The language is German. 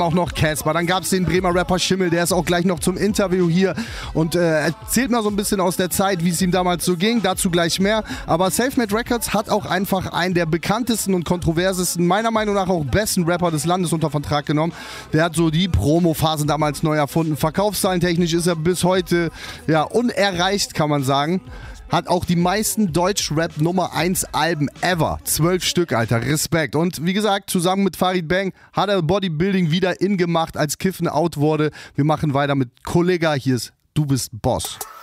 auch noch Casper. Dann gab es den Bremer Rapper Schimmel, der ist auch gleich noch zum Interview hier und erzählt mal so ein bisschen aus der Zeit, wie es ihm damals so ging. Dazu gleich mehr. Aber Selfmade Records hat auch einfach einen der bekanntesten und kontroversesten, meiner Meinung nach auch besten Rapper des Landes unter Vertrag genommen. Der hat so die Promo-Phasen damals neu erfunden. Verkaufszahlentechnisch ist er bis heute ja unerreicht, kann man sagen. Hat auch die meisten Deutsch-Rap Nummer 1 Alben ever. 12 Stück, Alter. Respekt. Und wie gesagt, zusammen mit Farid Bang hat er Bodybuilding wieder in gemacht, als Kiffen out wurde. Wir machen weiter mit Kollega. Hier ist Du bist Boss.